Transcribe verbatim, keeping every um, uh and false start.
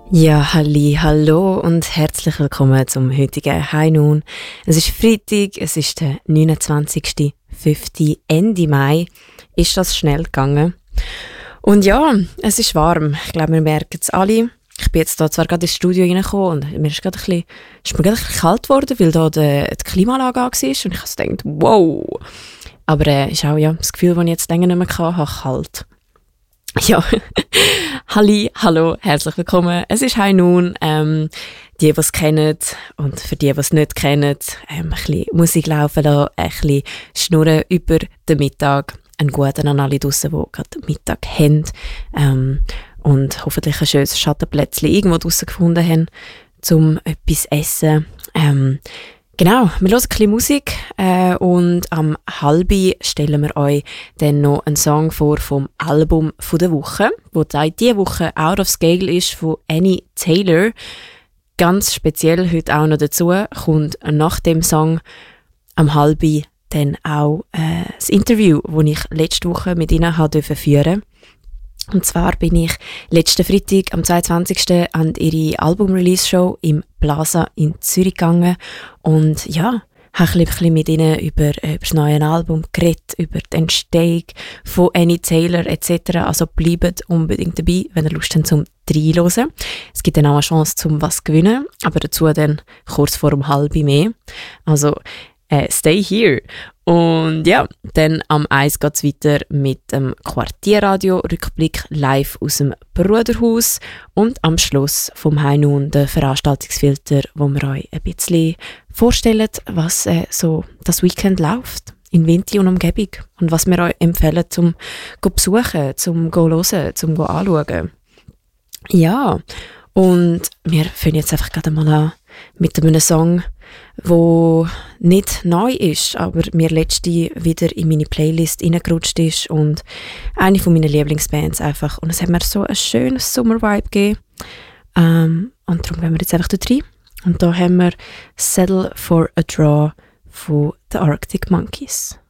Ja, halli, hallo und herzlich willkommen zum heutigen High Noon. Es ist Freitag, es ist der neunundzwanzigster fünfter Ende Mai. Ist das schnell gegangen? Und ja, es ist warm. Ich glaube, wir merken es alle. Ich bin jetzt da zwar gerade ins Studio reingekommen und mir ist, gerade ein bisschen, ist mir gerade ein bisschen kalt geworden, weil da die, die Klimaanlage an war und ich habe so gedacht, wow. Aber es äh, ist auch ja, das Gefühl, das ich jetzt länger nicht mehr hatte, kalt. Ja, halli, hallo, herzlich willkommen. Es ist High Noon. Ähm, die, die es kennen und für die, die es nicht kennen, ähm, ein bisschen Musik laufen lassen, ein bisschen schnurren über den Mittag. Einen guten an alle draussen, die gerade Mittag haben. Ähm, und hoffentlich ein schönes Schattenplätzchen irgendwo draussen gefunden haben, um etwas zu essen. Ähm, Genau, wir hören ein bisschen Musik äh, und am halbi stellen wir euch dann noch einen Song vor vom Album von der Woche, wo diese Woche Out of Scale ist von Annie Taylor. Ganz speziell heute auch noch dazu kommt nach dem Song am halbi dann auch äh, das Interview, das ich letzte Woche mit ihnen habe führen. Und zwar bin ich letzten Freitag, am zweiundzwanzigsten an ihre Album-Release-Show im Plaza in Zürich gegangen und ja, habe ein bisschen mit ihnen über, über das neue Album geredet, über die Entstehung von Annie Taylor et cetera. Also bleibt unbedingt dabei, wenn ihr Lust habt zum Reinhören. Es gibt dann auch eine Chance zum was gewinnen, aber dazu dann kurz vor um halb mehr. Also äh, stay here. Und ja, dann am eins geht es weiter mit dem Quartierradio-Rückblick live aus dem Bruderhaus und am Schluss vom High Noon der Veranstaltungsfilter, wo wir euch ein bisschen vorstellen, was äh, so das Weekend läuft in Vinti und Umgebung und was wir euch empfehlen zum go besuchen, zum go hören, zum go anschauen. Ja, und wir fangen jetzt einfach gerade mal an mit einem Song, wo nicht neu ist, aber mir letzte wieder in meine Playlist reingerutscht ist und eine von meinen Lieblingsbands einfach. Und es hat mir so ein schönes Sommer-Vibe gegeben. Ähm, und darum gehen wir jetzt einfach da rein. Und da haben wir Settle for a Draw von The Arctic Monkeys.